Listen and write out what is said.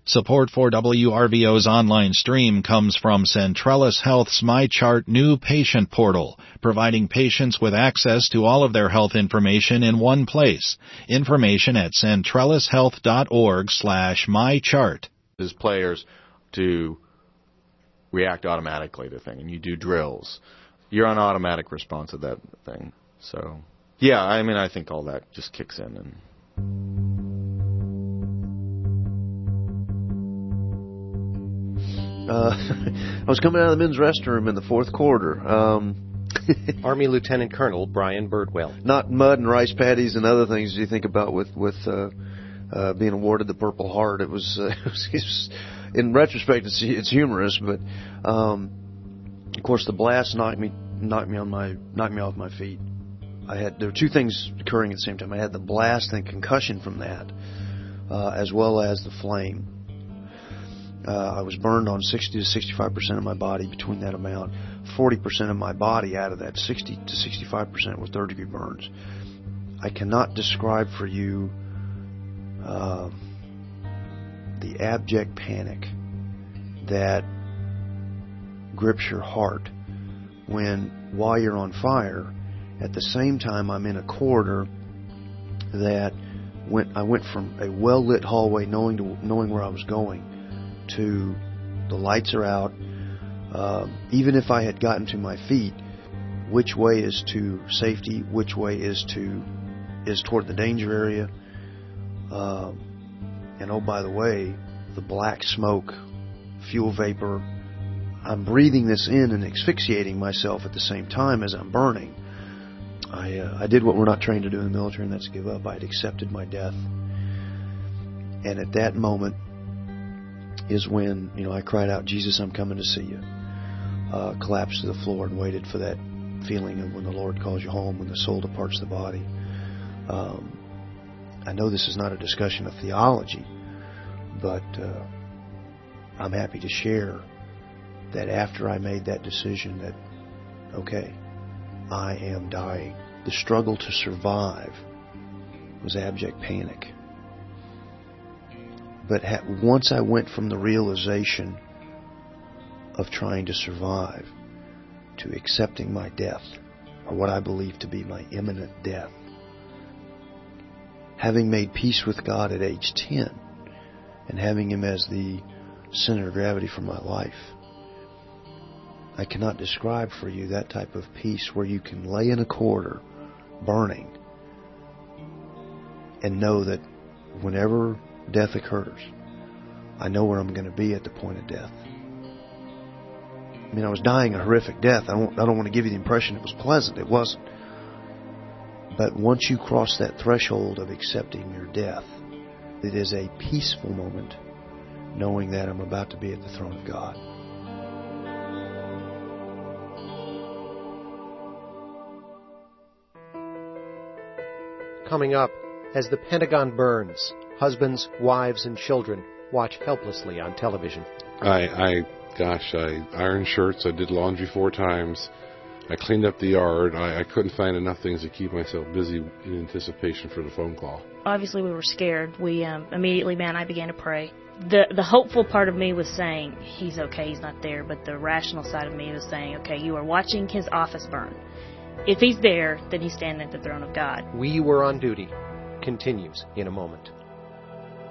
Support for WRVO's online stream comes from Centrellis Health's MyChart new patient portal, providing patients with access to all of their health information in one place. Information at centrellishealth.org/mychart. As players to react automatically to things, and you do drills. You're on automatic response to that thing. So, yeah, I mean, I think all that just kicks in. And I was coming out of the men's restroom in the fourth quarter. Army Lieutenant Colonel Brian Birdwell. Not mud and rice paddies and other things you think about with being awarded the Purple Heart. It was in retrospect, it's humorous, but of course the blast knocked me off my feet. There were two things occurring at the same time. I had the blast and concussion from that, as well as the flame. I was burned on 60 to 65% of my body. Between that amount, 40% of my body out of that 60 to 65% were third-degree burns. I cannot describe for you the abject panic that grips your heart while you're on fire. At the same time, I'm in a corridor that I went from a well-lit hallway, knowing where I was going, to the lights are out. Even if I had gotten to my feet, which way is to safety? Which way is toward the danger area? And oh, by the way, the black smoke, fuel vapor. I'm breathing this in and asphyxiating myself at the same time as I'm burning. I did what we're not trained to do in the military, and that's give up. I had accepted my death. And at that moment is when, I cried out, "Jesus, I'm coming to see you." Collapsed to the floor and waited for that feeling of when the Lord calls you home, when the soul departs the body. I know this is not a discussion of theology, but I'm happy to share that after I made that decision that, okay, I am dying. The struggle to survive was abject panic. But once I went from the realization of trying to survive to accepting my death, or what I believe to be my imminent death, having made peace with God at age 10 and having Him as the center of gravity for my life, I cannot describe for you that type of peace where you can lay in a corridor burning and know that whenever death occurs, I know where I'm going to be at the point of death. I mean, I was dying a horrific death. I don't want to give you the impression it was pleasant. It wasn't. But once you cross that threshold of accepting your death, it is a peaceful moment, knowing that I'm about to be at the throne of God. Coming up, as the Pentagon burns, husbands, wives, and children watch helplessly on television. I ironed shirts. I did laundry 4 times. I cleaned up the yard. I couldn't find enough things to keep myself busy in anticipation for the phone call. Obviously, we were scared. We immediately, I began to pray. The hopeful part of me was saying, he's okay, he's not there. But the rational side of me was saying, okay, you are watching his office burn. If he's there, then he's standing at the throne of God. We Were on Duty continues in a moment.